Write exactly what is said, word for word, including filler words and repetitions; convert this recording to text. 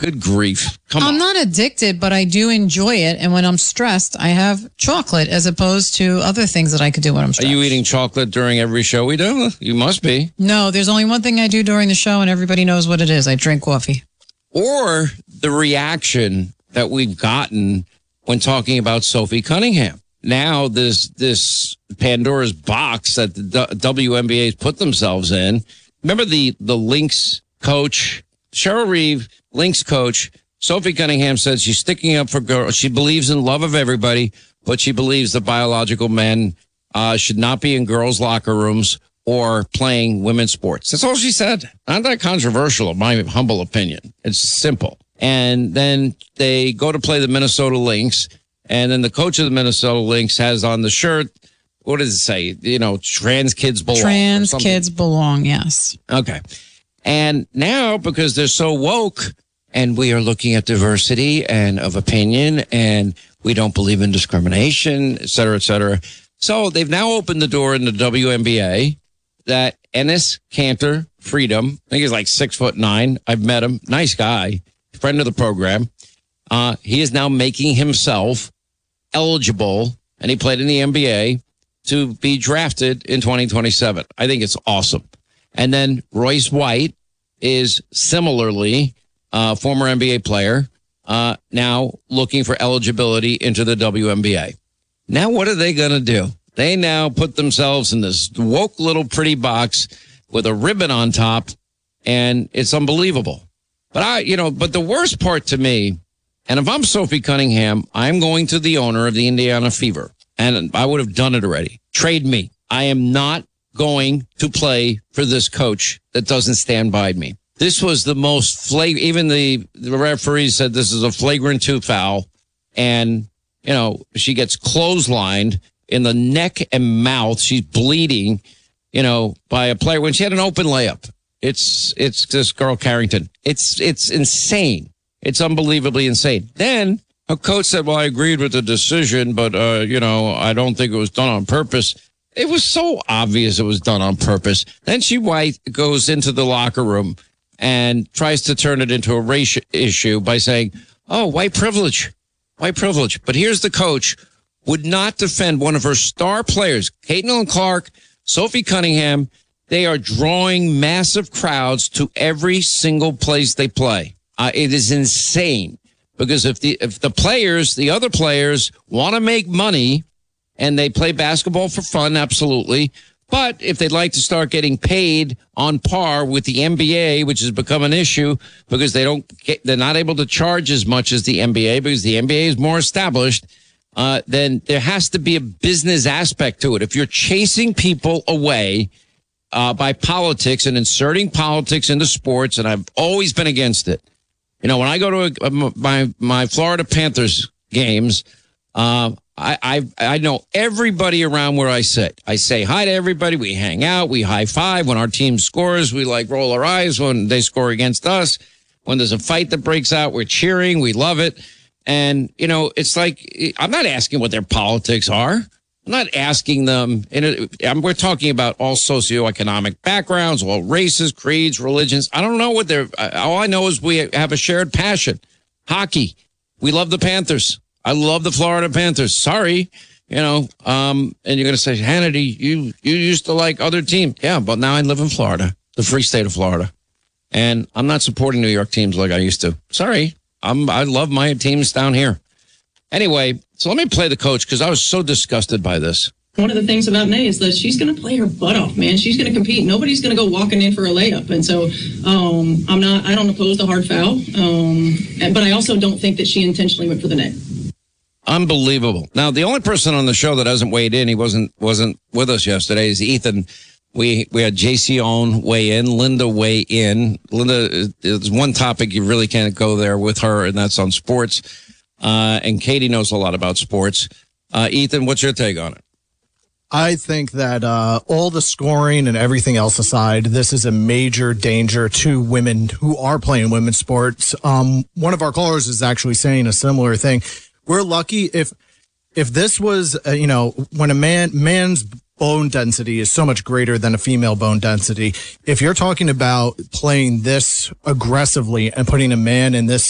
good grief. Come I'm on. not addicted, but I do enjoy it. And when I'm stressed, I have chocolate as opposed to other things that I could do when I'm stressed. Are you eating chocolate during every show we do? You must be. No, there's only one thing I do during the show, and everybody knows what it is. I drink coffee. Or the reaction that we've gotten when talking about Sophie Cunningham. Now, this this Pandora's box that the W N B A's put themselves in. Remember the, the Lynx coach, Cheryl Reeve, Lynx coach. Sophie Cunningham said she's sticking up for girls. She believes in love of everybody, but she believes that biological men uh, should not be in girls' locker rooms or playing women's sports. That's all she said. Not that controversial, in my humble opinion. It's simple. And then they go to play the Minnesota Lynx, and then the coach of the Minnesota Lynx has on the shirt, what does it say? You know, trans kids belong. Trans kids belong, yes. Okay. And now, because they're so woke, and we are looking at diversity and of opinion, and we don't believe in discrimination, et cetera, et cetera. So they've now opened the door in the W N B A that Enes Kanter Freedom, I think he's like six foot nine. I've met him. Nice guy, friend of the program. Uh, he is now making himself eligible, and he played in the N B A, to be drafted in twenty twenty-seven. I think it's awesome. And then Royce White is similarly a former N B A player, uh, now looking for eligibility into the W N B A. Now, what are they going to do? They now put themselves in this woke little pretty box with a ribbon on top, and it's unbelievable. But I, you know, but the worst part to me, and if I'm Sophie Cunningham, I'm going to the owner of the Indiana Fever, and I would have done it already. Trade me. I am not going to play for this coach that doesn't stand by me. This was the most flag. Even the, the referee said this is a flagrant two foul, and you know she gets clotheslined in the neck and mouth. She's bleeding, you know, by a player when she had an open layup. It's it's this girl Carrington. It's it's insane. It's unbelievably insane. Then a coach said, "Well, I agreed with the decision, but uh, you know, I don't think it was done on purpose." It was so obvious it was done on purpose. Then she White goes into the locker room and tries to turn it into a race issue by saying, "Oh, white privilege, white privilege." But here's the coach would not defend one of her star players, Caitlin Clark, Sophie Cunningham. They are drawing massive crowds to every single place they play. Uh, it is insane because if the if the players, the other players, want to make money and they play basketball for fun, absolutely. But if they'd like to start getting paid on par with the N B A, which has become an issue because they don't get, they're not able to charge as much as the N B A because the N B A is more established, uh, then there has to be a business aspect to it. If you're chasing people away uh, by politics and inserting politics into sports, and I've always been against it. You know, when I go to a, a, my my Florida Panthers games, uh, I, I I know everybody around where I sit. I say hi to everybody. We hang out. We high five when our team scores. We like roll our eyes when they score against us. When there's a fight that breaks out, we're cheering. We love it. And you know, it's like I'm not asking what their politics are. I'm not asking them. And we're talking about all socioeconomic backgrounds, all races, creeds, religions. I don't know what they're. All I know is we have a shared passion. Hockey. We love the Panthers. I love the Florida Panthers. Sorry, you know. Um, and you're going to say, Hannity, you you used to like other teams. Yeah, but now I live in Florida, the free state of Florida, and I'm not supporting New York teams like I used to. Sorry, I'm. I love my teams down here. Anyway, so let me play the coach because I was so disgusted by this. One of the things about Nay is that she's going to play her butt off, man. She's going to compete. Nobody's going to go walking in for a layup. And so um, I'm not, I don't oppose the hard foul. Um, but I also don't think that she intentionally went for the net. Unbelievable. Now, the only person on the show that hasn't weighed in, he wasn't wasn't with us yesterday, is Ethan. We we had J C Owen weigh in, Linda weigh in. Linda, there's one topic you really can't go there with her, and that's on sports. Uh, and Katie knows a lot about sports. Uh, Ethan, what's your take on it? I think that uh, all the scoring and everything else aside, this is a major danger to women who are playing women's sports. Um, one of our callers is actually saying a similar thing. We're lucky if if this was, uh, you know, when a man man's bone density is so much greater than a female bone density. If you're talking about playing this aggressively and putting a man in this